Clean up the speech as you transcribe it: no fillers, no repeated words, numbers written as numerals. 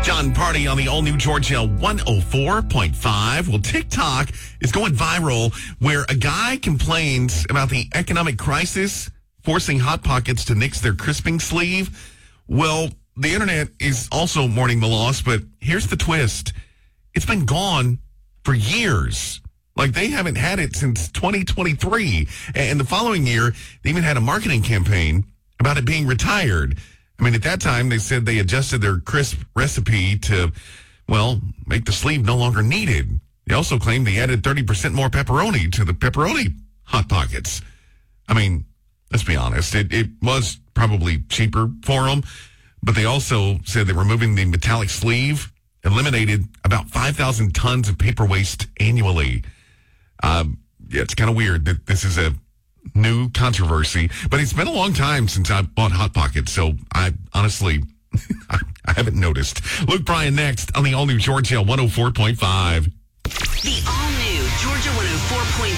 John Party on the all-new Georgia 104.5. Well, TikTok is going viral where a guy complains about the economic crisis forcing Hot Pockets to nix their crisping sleeve. Well, the internet is also mourning the loss, but here's the twist. It's been gone for years. Like, they haven't had it since 2023. And the following year, they even had a marketing campaign about it being retired. I mean, at that time, they said they adjusted their crisp recipe to, well, make the sleeve no longer needed. They also claimed they added 30% more pepperoni to the pepperoni Hot Pockets. I mean, let's be honest. It was probably cheaper for them, but they also said that removing the metallic sleeve eliminated about 5,000 tons of paper waste annually. Yeah, it's kind of weird that this is a new controversy, but it's been a long time since I bought Hot Pockets, so I honestly, I haven't noticed. Luke Bryan next on the all-new Georgia 104.5. The all-new Georgia 104.5.